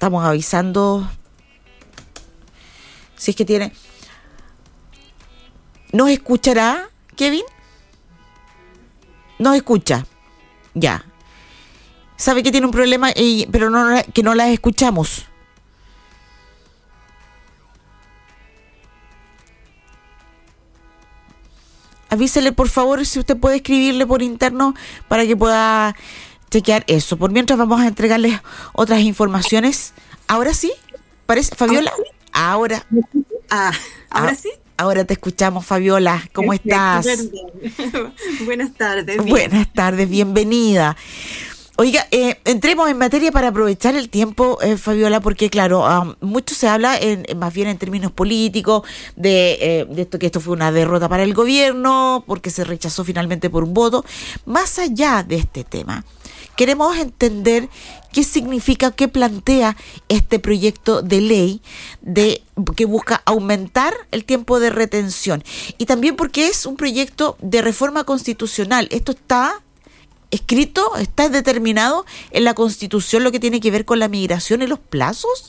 estamos avisando. Si es que tiene... ¿Nos escuchará, Kevin? ¿Nos escucha? Ya. Sabe que tiene un problema, pero que no las escuchamos. Avísele, por favor, si usted puede escribirle por interno para que pueda chequear eso. Por mientras vamos a entregarles otras informaciones. ¿Ahora sí? ¿Parece, Fabiola? Ahora. ¿Ahora sí? Ahora te escuchamos, Fabiola. ¿Cómo estás? Buenas tardes. Bien. Buenas tardes, bienvenida. Oiga, entremos en materia para aprovechar el tiempo, Fabiola, porque claro, mucho se habla más bien en términos políticos de esto, que esto fue una derrota para el gobierno, porque se rechazó finalmente por un voto. Más allá de este tema, queremos entender qué significa, qué plantea este proyecto de ley que busca aumentar el tiempo de retención. Y también porque es un proyecto de reforma constitucional. Esto está escrito, está determinado en la Constitución lo que tiene que ver con la migración y los plazos.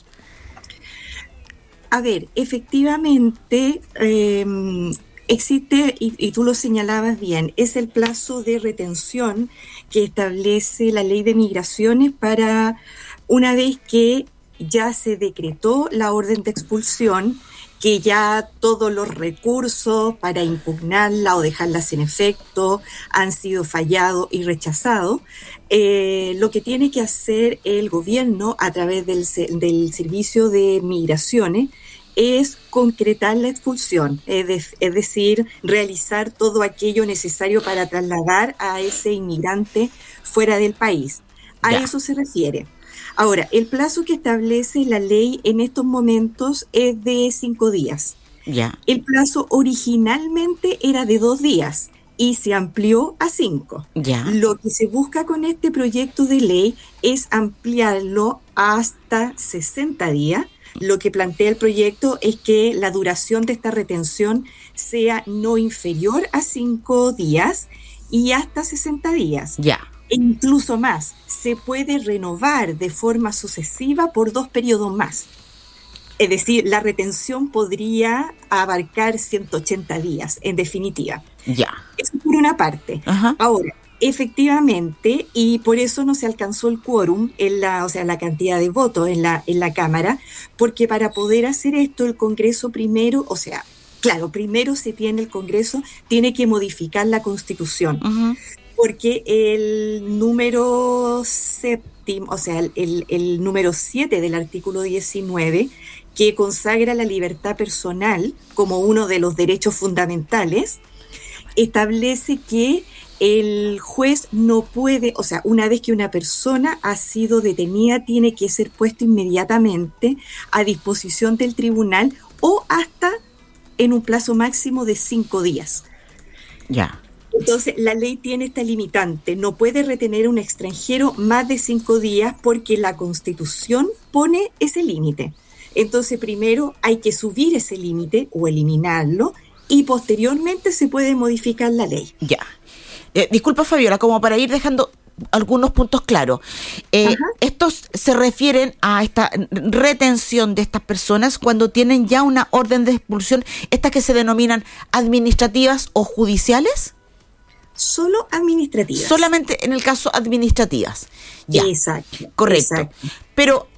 A ver, efectivamente existe, y tú lo señalabas bien, es el plazo de retención que establece la Ley de Migraciones para una vez que ya se decretó la orden de expulsión, que ya todos los recursos para impugnarla o dejarla sin efecto han sido fallados y rechazados. Lo que tiene que hacer el gobierno a través del Servicio de Migraciones es concretar la expulsión, es decir, realizar todo aquello necesario para trasladar a ese inmigrante fuera del país. A eso se refiere. Ahora, el plazo que establece la ley en estos momentos es de 5 días. Ya. El plazo originalmente era de 2 días y se amplió a 5. Ya. Lo que se busca con este proyecto de ley es ampliarlo hasta 60 días. Lo que plantea el proyecto es que la duración de esta retención sea no inferior a 5 días y hasta 60 días. Ya. E incluso más, se puede renovar de forma sucesiva por 2 periodos más. Es decir, la retención podría abarcar 180 días, en definitiva. Ya. Eso por una parte. Ajá. Ahora, efectivamente, y por eso no se alcanzó el quórum, la cantidad de votos en la Cámara, porque para poder hacer esto, el Congreso primero el Congreso tiene que modificar la Constitución. Uh-huh. Porque el número séptimo, el número 7 del artículo 19, que consagra la libertad personal como uno de los derechos fundamentales, establece que el juez no puede, una vez que una persona ha sido detenida, tiene que ser puesto inmediatamente a disposición del tribunal o hasta en un plazo máximo de 5 días. Ya. Entonces, la ley tiene esta limitante, no puede retener a un extranjero más de 5 días porque la Constitución pone ese límite. Entonces, primero hay que subir ese límite o eliminarlo y posteriormente se puede modificar la ley. Ya. Disculpa, Fabiola, como para ir dejando algunos puntos claros. Estos se refieren a esta retención de estas personas cuando tienen ya una orden de expulsión, estas que se denominan administrativas o judiciales. Solo administrativas. Solamente en el caso administrativas. Ya. Exacto. Correcto. Exacto. Pero